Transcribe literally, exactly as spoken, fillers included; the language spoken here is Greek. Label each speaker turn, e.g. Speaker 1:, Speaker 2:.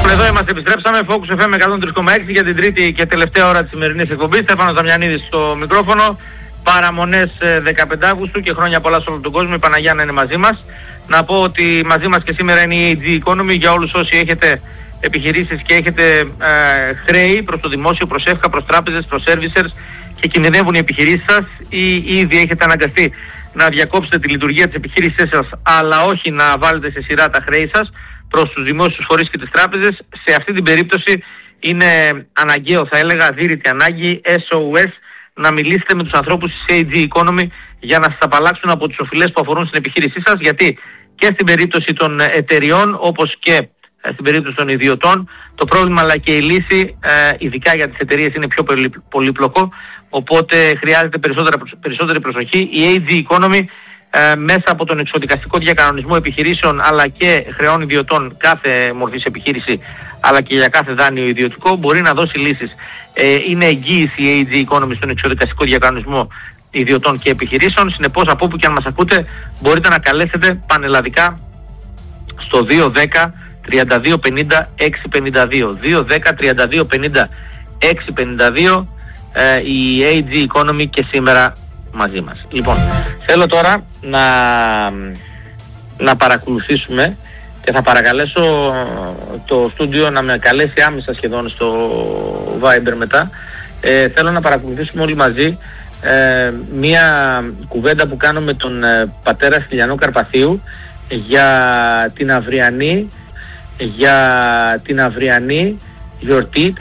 Speaker 1: Λοιπόν, εδώ είμαστε, επιστρέψαμε. Focus εφ εμ εκατόν τρία κόμμα έξι για την τρίτη και τελευταία ώρα της σημερινής εκπομπής. Στέφανος Δαμιανίδης στο μικρόφωνο. Παραμονές δεκαπέντε Αυγούστου και χρόνια πολλά σε όλο τον κόσμο. Η Παναγιά να είναι μαζί μας. Να πω ότι μαζί μας και σήμερα είναι η έι τζι Economy για όλους όσοι έχετε επιχειρήσεις και έχετε ε, χρέη προς το δημόσιο, προς ΕΦΚΑ, προς τράπεζες, προς servicers και κινδυνεύουν οι επιχειρήσεις σας ή ήδη έχετε αναγκαστεί να διακόψετε τη λειτουργία της επιχείρησής σας, αλλά όχι να βάλετε σε σειρά τα χρέη σας προς τους δημόσιους φορείς και τις τράπεζες. Σε αυτή την περίπτωση είναι αναγκαίο, θα έλεγα αδύρυτη ανάγκη, ες ο ες, να μιλήσετε με τους ανθρώπους της έι τζι Economy για να σας απαλλάξουν από τις οφειλές που αφορούν στην επιχείρησή σας, γιατί και στην περίπτωση των εταιριών όπως και στην περίπτωση των ιδιωτών το πρόβλημα αλλά και η λύση, ε, ειδικά για τις εταιρείες, είναι πιο πολύπλοκο, οπότε χρειάζεται περισσότερη προσοχή. Η έι τζι Economy ε, μέσα από τον εξοδικαστικό διακανονισμό επιχειρήσεων αλλά και χρεών ιδιωτών, κάθε μορφής επιχείρηση αλλά και για κάθε δάνειο ιδιωτικό, μπορεί να δώσει λύσεις. Ε, είναι εγγύηση η έι τζι Economy στον εξοδικαστικό διακανονισμό ιδιωτών και επιχειρήσεων. Συνεπώς, από όπου και αν μας ακούτε, μπορείτε να καλέσετε πανελλαδικά στο δύο δέκα τριάντα δύο πενήντα έξι πενήντα δύο. δύο δέκα τριάντα δύο πενήντα έξι πενήντα δύο ε, η έι τζι Economy και σήμερα μαζί μας. Λοιπόν, θέλω τώρα να, να παρακολουθήσουμε και θα παρακαλέσω το στούντιο να με καλέσει άμεσα σχεδόν στο Viber μετά. Ε, θέλω να παρακολουθήσουμε όλοι μαζί ε, μία κουβέντα που κάνω με τον ε, πατέρα Στυλιανό Καρπαθίου για την αυριανή για την αυριανή γιορτή